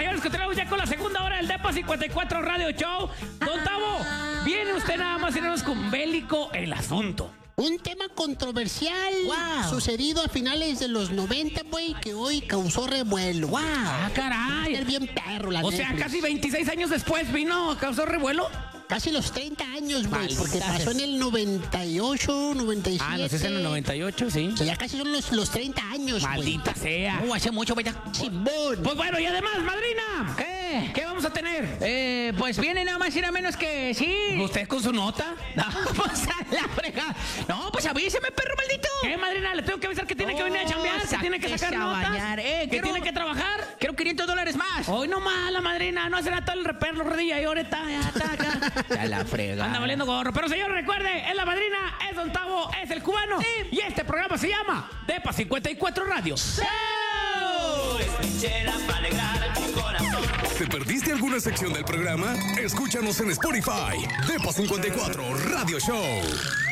señores, continuamos ya con la segunda hora del Depa 54 Radio Show. Don Tavo, viene usted nada más y nada más con bélico el asunto. Un tema controversial sucedido a finales de los 90, güey, que hoy causó revuelo. ¡Ah, caray! Es bien perro, la O sea, Netflix. casi 26 años después vino, causó revuelo. Casi los 30 años, güey, Maldita porque pasó en el 98, 97. Ah, no sé si en el 98, sí. O sea, ya casi son los 30 años, güey. Maldita sea. Hace mucho, vaya. Simón. Pues bueno, y además, madrina, ¿Qué? ¿qué vamos a tener? Pues viene nada más y nada menos que sí. ¿Usted con su nota? No, pues a la fregada. No, pues avíseme, perro maldito. ¿Qué, madrina? Le tengo que avisar que tiene que venir a chambear, que tiene que sacar sáquese a notas, bañar, que quiero- tiene que trabajar. Quiero $500 más. Hoy no más, la madrina, no será todo el reperlo, rodilla y ahorita ya está acá. A la fregada. Anda valiendo gorro. Pero señor, recuerde, es la madrina, es Don Tavo, es el cubano. Sí. Y este programa se llama Depa 54 Radio. ¿Te perdiste alguna sección del programa? Escúchanos en Spotify. Depa 54 Radio Show.